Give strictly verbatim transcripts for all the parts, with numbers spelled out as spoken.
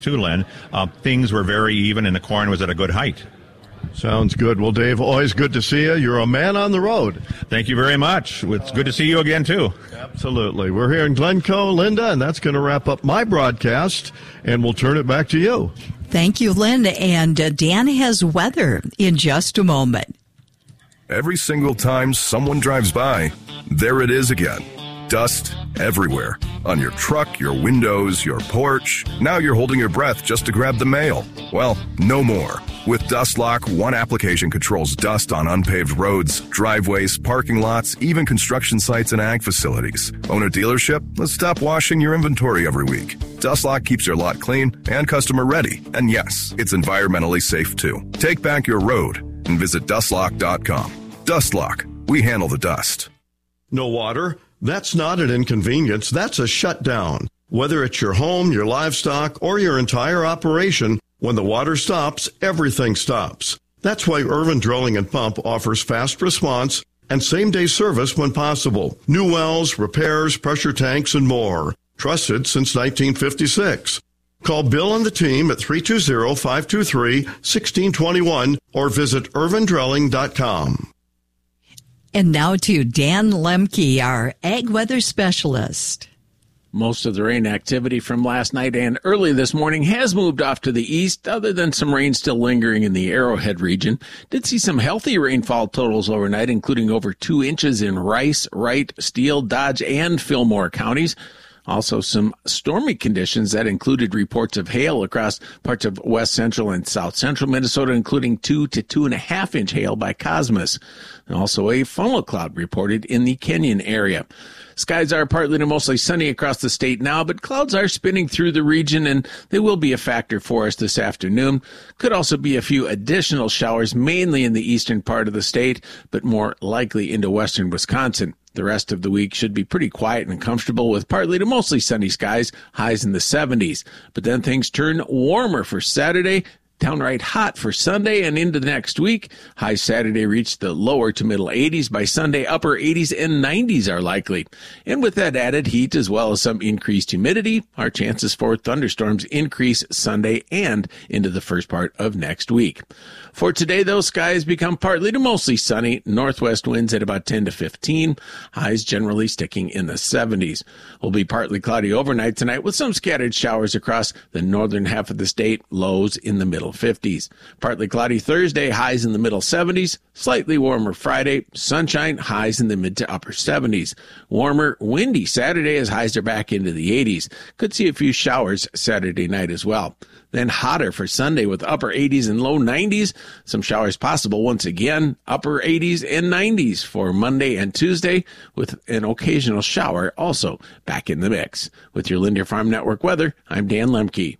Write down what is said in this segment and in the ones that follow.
too, Len. Uh, things were very even and the corn was at a good height. Sounds good. Well, Dave, always good to see you. You're a man on the road. Thank you very much. It's good to see you again, too. Absolutely. We're here in Glencoe, Linda, and that's going to wrap up my broadcast, and we'll turn it back to you. Thank you, Lynn. And uh, Dan has weather in just a moment. Every single time someone drives by, there it is again. Dust everywhere. On your truck, your windows, your porch. Now you're holding your breath just to grab the mail. Well, no more. With DustLock, one application controls dust on unpaved roads, driveways, parking lots, even construction sites and ag facilities. Own a dealership? Let's stop washing your inventory every week. DustLock keeps your lot clean and customer ready. And yes, it's environmentally safe too. Take back your road and visit dust lock dot com. DustLock. We handle the dust. No water? That's not an inconvenience. That's a shutdown. Whether it's your home, your livestock, or your entire operation, when the water stops, everything stops. That's why Irvin Drilling and Pump offers fast response and same-day service when possible. New wells, repairs, pressure tanks, and more. Trusted since nineteen fifty-six. Call Bill and the team at three two zero, five two three, one six two one or visit irvin drilling dot com. And now to Dan Lemke, our ag weather specialist. Most of the rain activity from last night and early this morning has moved off to the east, other than some rain still lingering in the Arrowhead region. Did see some healthy rainfall totals overnight, including over two inches in Rice, Wright, Steele, Dodge, and Fillmore counties. Also some stormy conditions that included reports of hail across parts of west central and south central Minnesota, including two to two and a half inch hail by Cosmos. And also a funnel cloud reported in the Kenyon area. Skies are partly to mostly sunny across the state now, but clouds are spinning through the region, and they will be a factor for us this afternoon. Could also be a few additional showers, mainly in the eastern part of the state, but more likely into western Wisconsin. The rest of the week should be pretty quiet and comfortable with partly to mostly sunny skies, highs in the seventies. But then things turn warmer for Saturday, downright hot for Sunday and into the next week. High Saturday reach the lower to middle eighties. By Sunday, upper eighties and nineties are likely. And with that added heat as well as some increased humidity, our chances for thunderstorms increase Sunday and into the first part of next week. For today, those skies become partly to mostly sunny, northwest winds at about ten to fifteen, highs generally sticking in the seventies. Will be partly cloudy overnight tonight with some scattered showers across the northern half of the state, lows in the middle fifties. Partly cloudy Thursday, highs in the middle seventies, slightly warmer Friday, sunshine, highs in the mid to upper seventies. Warmer, windy Saturday as highs are back into the eighties. Could see a few showers Saturday night as well. Then hotter for Sunday with upper eighties and low nineties. Some showers possible once again, upper eighties and nineties for Monday and Tuesday, with an occasional shower also back in the mix. With your Linder Farm Network weather, I'm Dan Lemke.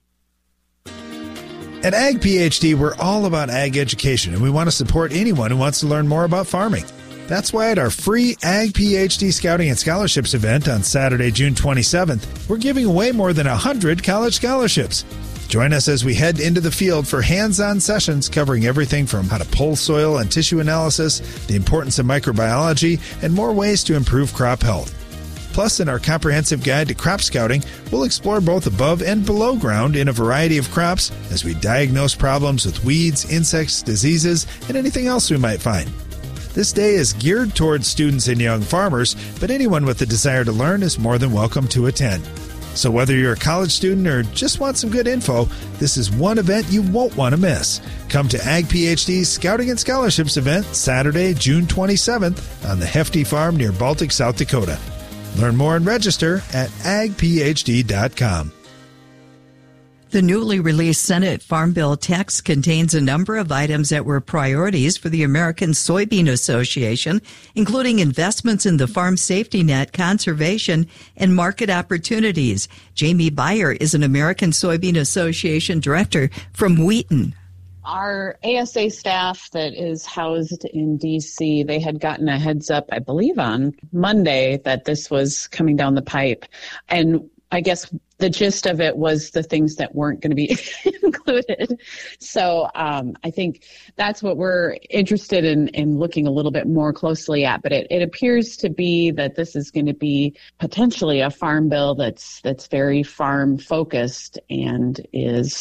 At Ag PhD, we're all about ag education, and we want to support anyone who wants to learn more about farming. That's why at our free Ag PhD Scouting and Scholarships event on Saturday, June twenty-seventh, we're giving away more than one hundred college scholarships. Join us as we head into the field for hands-on sessions covering everything from how to pull soil and tissue analysis, the importance of microbiology, and more ways to improve crop health. Plus, in our comprehensive guide to crop scouting, we'll explore both above and below ground in a variety of crops as we diagnose problems with weeds, insects, diseases, and anything else we might find. This day is geared towards students and young farmers, but anyone with a desire to learn is more than welcome to attend. So whether you're a college student or just want some good info, this is one event you won't want to miss. Come to Ag PhD's Scouting and Scholarships event Saturday, June twenty-seventh on the Hefty Farm near Baltic, South Dakota. Learn more and register at ag p h d dot com. The newly released Senate Farm Bill text contains a number of items that were priorities for the American Soybean Association, including investments in the farm safety net, conservation, and market opportunities. Jamie Beyer is an American Soybean Association director from Wheaton. Our A S A staff that is housed in D C, they had gotten a heads up, I believe, on Monday that this was coming down the pipe. And I guess the gist of it was the things that weren't going to be included. So um, I think that's what we're interested in, in looking a little bit more closely at. But it, it appears to be that this is going to be potentially a farm bill that's that's very farm focused and is